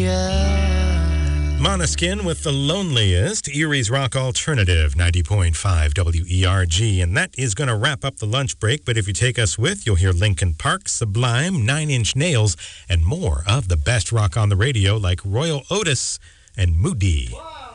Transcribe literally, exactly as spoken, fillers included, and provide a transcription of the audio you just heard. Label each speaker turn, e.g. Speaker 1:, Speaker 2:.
Speaker 1: Måneskin with The Loneliest, Erie's Rock Alternative, ninety point five W E R G. And that is going to wrap up the lunch break. But if you take us with, you'll hear Linkin Park, Sublime, Nine Inch Nails, and more of the best rock on the radio like Royal Otis and Moody. Wow.